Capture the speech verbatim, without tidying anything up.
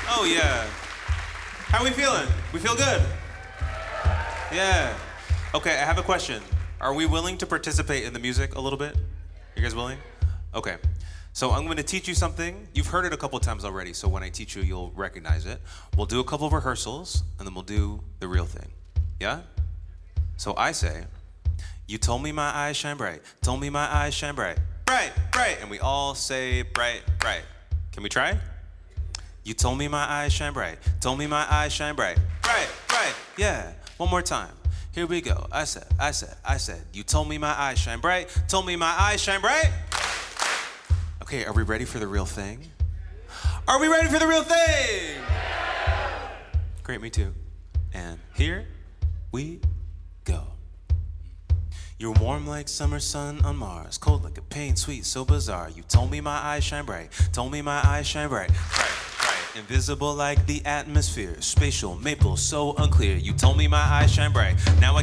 Oh, yeah. How are we feeling? We feel good? Yeah. Okay, I have a question. Are we willing to participate in the music a little bit? You guys willing? Okay. So I'm going to teach you something. You've heard it a couple times already, so when I teach you, you'll recognize it. We'll do a couple of rehearsals, and then we'll do the real thing. Yeah? So I say, you told me my eyes shine bright. Told me my eyes shine bright. Bright, bright. And we all say bright, bright. Can we try? You told me my eyes shine bright. Told me my eyes shine bright. Bright, bright. Yeah. One more time. Here we go. I said, I said, I said. You told me my eyes shine bright. Told me my eyes shine bright. Okay, are we ready for the real thing? Are we ready for the real thing? Great, me too. And here we go. You're warm like summer sun on Mars, cold like a pain, sweet, so bizarre. You told me my eyes shine bright, told me my eyes shine bright, bright, bright. Invisible like the atmosphere, spatial, maple, so unclear. You told me my eyes shine bright. Now I